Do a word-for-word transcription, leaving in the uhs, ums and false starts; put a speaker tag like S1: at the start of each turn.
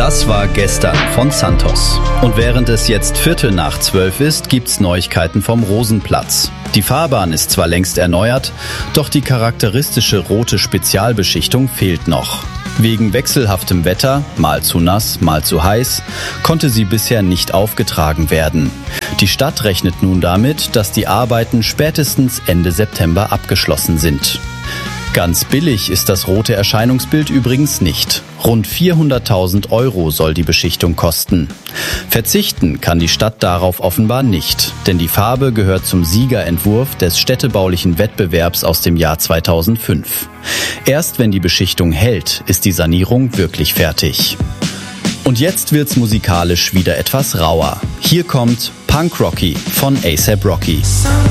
S1: Das war gestern von Santos. Und während es jetzt Viertel nach zwölf ist, gibt's Neuigkeiten vom Rosenplatz. Die Fahrbahn ist zwar längst erneuert, doch die charakteristische rote Spezialbeschichtung fehlt noch. Wegen wechselhaftem Wetter, mal zu nass, mal zu heiß, konnte sie bisher nicht aufgetragen werden. Die Stadt rechnet nun damit, dass die Arbeiten spätestens Ende September abgeschlossen sind. Ganz billig ist das rote Erscheinungsbild übrigens nicht. Rund vierhunderttausend Euro soll die Beschichtung kosten. Verzichten kann die Stadt darauf offenbar nicht, denn die Farbe gehört zum Siegerentwurf des städtebaulichen Wettbewerbs aus dem Jahr zweitausendfünf. Erst wenn die Beschichtung hält, ist die Sanierung wirklich fertig. Und jetzt wird's musikalisch wieder etwas rauer. Hier kommt Punk Rocky von A$AP Rocky.